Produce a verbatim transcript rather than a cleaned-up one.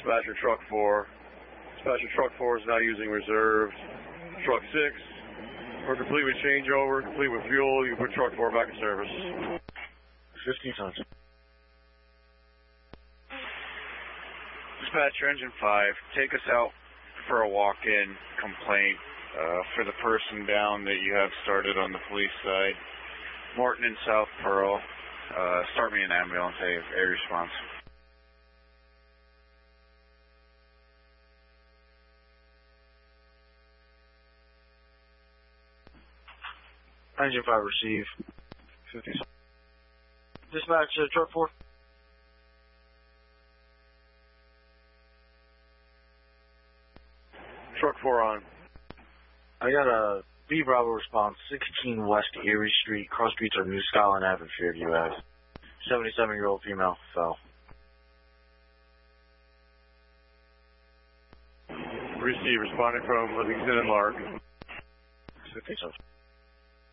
Dispatcher truck four. Dispatcher truck four is now using reserved. Truck six, we're complete with changeover, complete with fuel. You can put truck four back in service. fifteen tons. Dispatcher engine five, take us out for a walk-in complaint uh, for the person down that you have started on the police side. Morton and South Pearl. Uh, start me an ambulance, a, a response. Engine five, receive. fifty. Dispatch, uh, truck four. Truck four on. I got a B Bravo response, sixteen West Erie Street, cross streets are New Scotland Avenue, Fairview Ave. seventy-seven-year-old female fell. Receive, responding from Livingston and Lark. fifty.